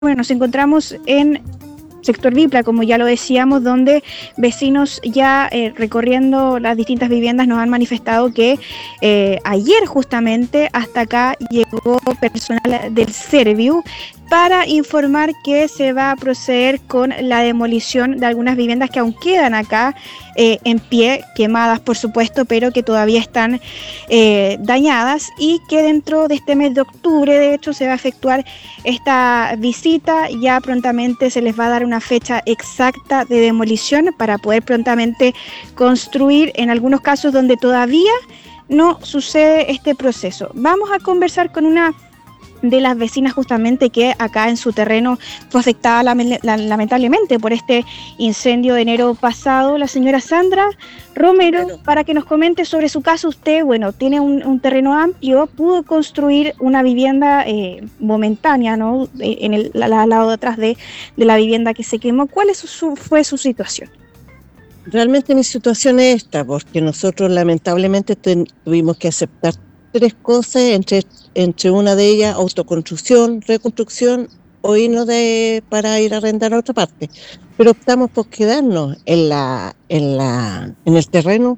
Bueno, nos encontramos en sector Vipla, como ya lo decíamos, donde vecinos ya recorriendo las distintas viviendas nos han manifestado que ayer justamente hasta acá llegó personal del Serviu para informar que se va a proceder con la demolición de algunas viviendas que aún quedan acá en pie, quemadas por supuesto, pero que todavía están dañadas, y que dentro de este mes de octubre de hecho se va a efectuar esta visita. Ya prontamente se les va a dar una fecha exacta de demolición para poder prontamente construir en algunos casos donde todavía no sucede este proceso. Vamos a conversar con una de las vecinas justamente que acá en su terreno fue afectada lamentablemente por este incendio de enero pasado, la señora Sandra Romero, para que nos comente sobre su caso. Usted, bueno, tiene un terreno amplio, pudo construir una vivienda momentánea, ¿no? En el lado de atrás de la vivienda que se quemó. ¿Cuál fue su situación? Realmente mi situación es esta, porque nosotros lamentablemente tuvimos que aceptar tres cosas, entre una de ellas autoconstrucción, reconstrucción o irnos para ir a arrendar a otra parte. Pero optamos por quedarnos en el terreno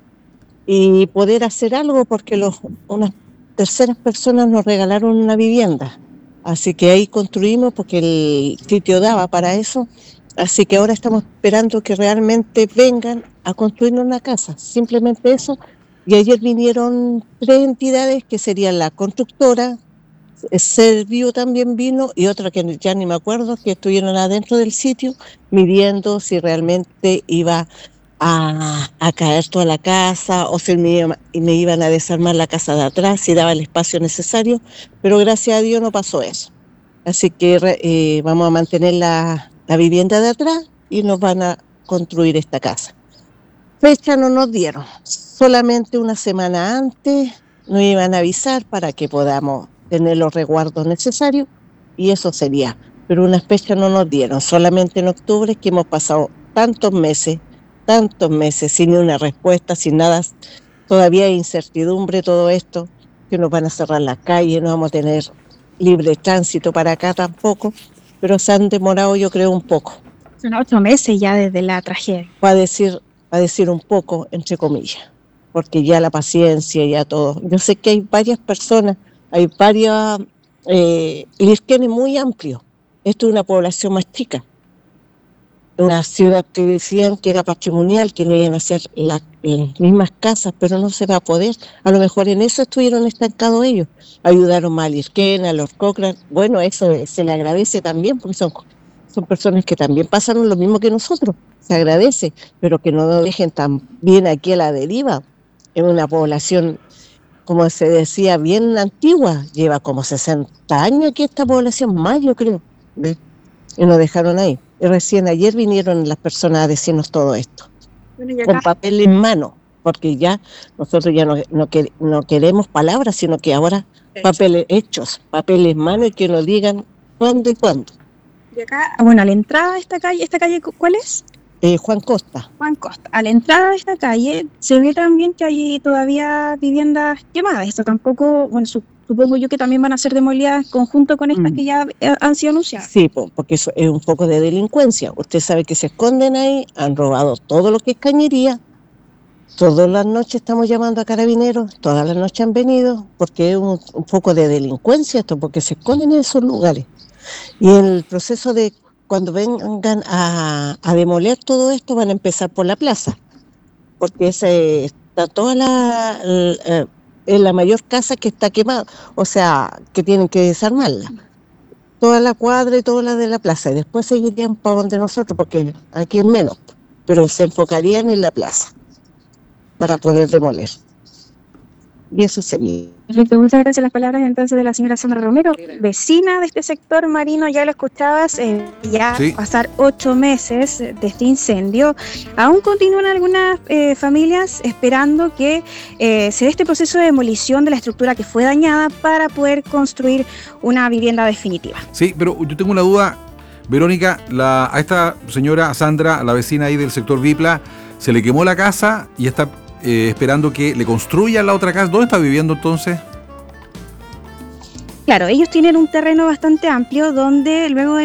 y poder hacer algo, porque unas terceras personas nos regalaron una vivienda. Así que ahí construimos porque el sitio daba para eso. Así que ahora estamos esperando que realmente vengan a construirnos una casa, simplemente eso. Y ayer vinieron 3 entidades que serían la constructora, Serviu también vino, y otra que ya ni me acuerdo, que estuvieron adentro del sitio midiendo si realmente iba a caer toda la casa o si me iban a desarmar la casa de atrás, si daba el espacio necesario, pero gracias a Dios no pasó eso. Así que vamos a mantener la vivienda de atrás y nos van a construir esta casa. Fecha no nos dieron, solamente una semana antes nos iban a avisar para que podamos tener los resguardos necesarios, y eso sería, pero una fecha no nos dieron, solamente en octubre, que hemos pasado tantos meses sin una respuesta, sin nada. Todavía hay incertidumbre, todo esto, que nos van a cerrar las calles, no vamos a tener libre tránsito para acá tampoco, pero se han demorado, yo creo, un poco. Son 8 meses ya desde la tragedia. Va a decir un poco, entre comillas, porque ya la paciencia, ya todo. Yo sé que hay varias personas, hay varias, Lirquén es muy amplio, esto es una población más chica, una ciudad que decían que era patrimonial, que no iban a ser las mismas casas, pero no se va a poder. A lo mejor en eso estuvieron estancados ellos, ayudaron más a Lirquén, a los Cochrane. Bueno, eso se le agradece también, porque son personas que también pasaron lo mismo que nosotros, se agradece, pero que no nos dejen tan bien aquí a la deriva. Es una población, como se decía, bien antigua, lleva como 60 años aquí esta población, más yo creo, ¿ves? Y nos dejaron ahí. Y recién ayer vinieron las personas a decirnos todo esto, con papel en mano, porque ya nosotros ya no queremos palabras, sino que ahora papeles hechos, papeles en mano, y que nos digan cuándo y cuándo. Y acá, bueno, a la entrada de esta calle, ¿cuál es? Juan Costa. Juan Costa. A la entrada de esta calle se ve también que hay todavía viviendas quemadas. Esto tampoco, bueno, supongo yo que también van a ser demolidas conjunto con estas que ya han sido anunciadas. Sí, porque eso es un poco de delincuencia. Usted sabe que se esconden ahí, han robado todo lo que es cañería. Todas las noches estamos llamando a carabineros, todas las noches han venido, porque es un poco de delincuencia esto, porque se esconden en esos lugares. Y el proceso de cuando vengan a demoler todo esto, van a empezar por la plaza, porque está toda la mayor casa que está quemada, o sea, que tienen que desarmarla. Toda la cuadra y toda la de la plaza, y después seguirían para donde nosotros, porque aquí es menos, pero se enfocarían en la plaza para poder demoler. Y eso sería. Perfecto, muchas gracias. Las palabras entonces de la señora Sandra Romero, vecina de este sector marino. Ya lo escuchabas, Sí. Pasar 8 meses de este incendio. Aún continúan algunas familias esperando que se dé este proceso de demolición de la estructura que fue dañada para poder construir una vivienda definitiva. Sí, pero yo tengo una duda, Verónica. A esta señora Sandra, la vecina ahí del sector Vipla, se le quemó la casa y está esperando que le construyan la otra casa. ¿Dónde está viviendo entonces? Claro, ellos tienen un terreno bastante amplio donde luego